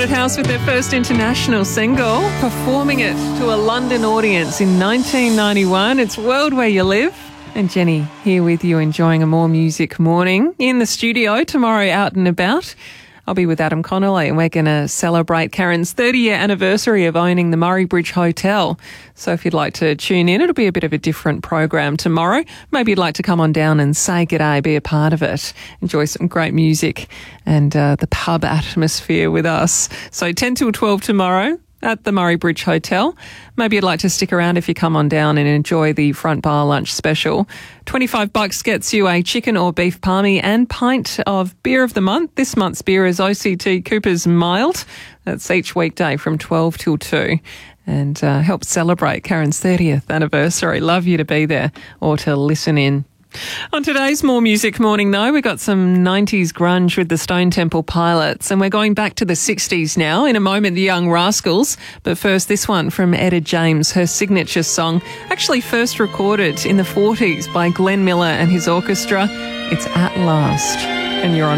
Bartlett House with their first international single, performing it to a London audience in 1991. It's World Where You Live. And Jenny here with you, enjoying a More Music morning in the studio. Tomorrow out and about, I'll be with Adam Connolly and we're going to celebrate Karen's 30-year anniversary of owning the Murray Bridge Hotel. So if you'd like to tune in, it'll be a bit of a different program tomorrow. Maybe you'd like to come on down and say g'day, be a part of it. Enjoy some great music and the pub atmosphere with us. So 10 till 12 tomorrow at the Murray Bridge Hotel. Maybe you'd like to stick around if you come on down and enjoy the front bar lunch special. $25 gets you a chicken or beef palmy and pint of beer of the month. This month's beer is OCT Cooper's Mild. That's each weekday from 12 till 2. And help celebrate Karen's 30th anniversary. Love you to be there or to listen in. On today's More Music morning, though, we got some 90s grunge with the Stone Temple Pilots, and we're going back to the 60s now. In a moment, the Young Rascals. But first, this one from Etta James, her signature song, actually first recorded in the 40s by Glenn Miller and his orchestra. It's At Last, and you're on